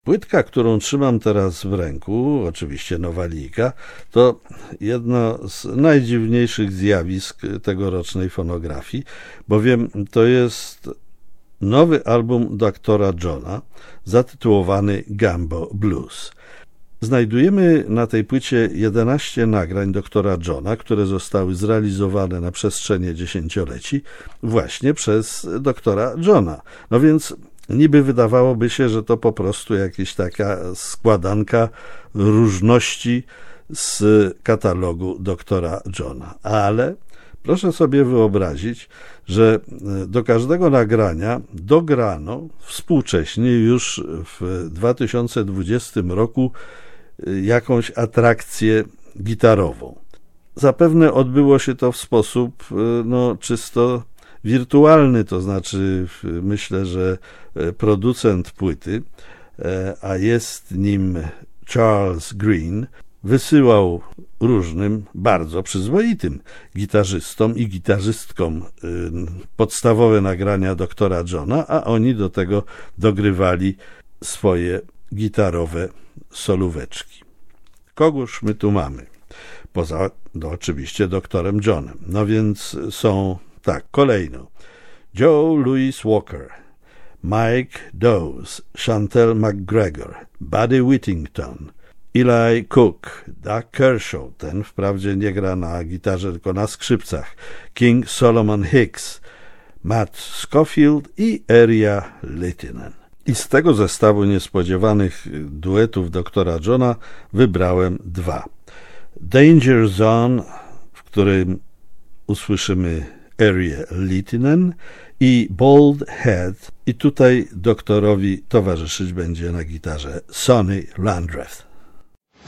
Płytka, którą trzymam teraz w ręku, oczywiście Nowalika, to jedno z najdziwniejszych zjawisk tegorocznej fonografii, bowiem to jest nowy album doktora Johna zatytułowany Gambo Blues. Znajdujemy na tej płycie 11 nagrań doktora Johna, które zostały zrealizowane na przestrzeni dziesięcioleci właśnie przez doktora Johna. No więc niby wydawałoby się, że to po prostu jakaś taka składanka różności z katalogu doktora Johna. Ale proszę sobie wyobrazić, że do każdego nagrania dograno współcześnie już w 2020 roku jakąś atrakcję gitarową. Zapewne odbyło się to w sposób czysto wirtualny, to znaczy myślę, że producent płyty, a jest nim Charles Green, wysyłał różnym, bardzo przyzwoitym gitarzystom i gitarzystkom podstawowe nagrania doktora Johna, a oni do tego dogrywali swoje gitarowe solóweczki. Kogóż my tu mamy? Poza oczywiście doktorem Johnem. No więc są tak, kolejno Joe Louis Walker, Mike Dowes, Chantel McGregor, Buddy Whittington, Eli Cook, Doug Kershaw, ten wprawdzie nie gra na gitarze, tylko na skrzypcach, King Solomon Hicks, Matt Scofield i Area Littinen. I z tego zestawu niespodziewanych duetów doktora Johna wybrałem dwa. Danger Zone, w którym usłyszymy Area Littinen, i Bald Head, i tutaj doktorowi towarzyszyć będzie na gitarze Sonny Landreth.